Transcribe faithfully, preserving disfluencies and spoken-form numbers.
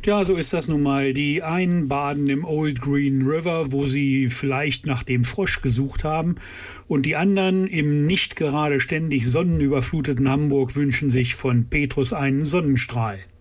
Ja, so ist das nun mal. Die einen baden im Old Green River, wo sie vielleicht nach dem Frosch gesucht haben, und die anderen im nicht gerade ständig sonnenüberfluteten Hamburg wünschen sich von Petrus einen Sonnenstrahl.